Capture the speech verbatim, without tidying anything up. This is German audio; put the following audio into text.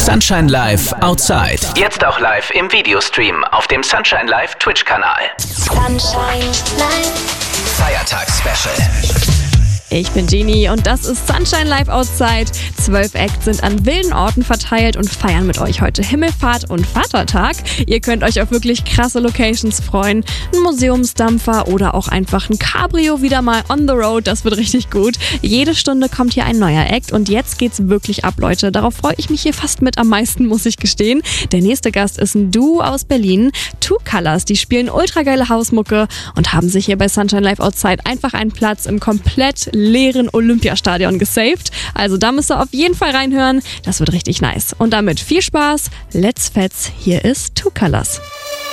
Sunshine Live Outside. Jetzt auch live im Videostream auf dem Sunshine Live Twitch-Kanal. Sunshine Live. Feiertags-Special. Ich bin Genie und das ist Sunshine Live Outside. Zwölf Acts sind an wilden Orten verteilt und feiern mit euch heute Himmelfahrt und Vatertag. Ihr könnt euch auf wirklich krasse Locations freuen. Ein Museumsdampfer oder auch einfach ein Cabrio wieder mal on the road. Das wird richtig gut. Jede Stunde kommt hier ein neuer Act und jetzt geht's wirklich ab, Leute. Darauf freue ich mich hier fast mit am meisten, muss ich gestehen. Der nächste Gast ist ein Duo aus Berlin. Two Colors, die spielen ultra geile Hausmucke und haben sich hier bei Sunshine Live Outside einfach einen Platz im komplett leeren Olympiastadion gesaved. Also da müsst ihr auf jeden Fall reinhören. Das wird richtig nice. Und damit viel Spaß. Let's Fetz. Hier ist Two Colors.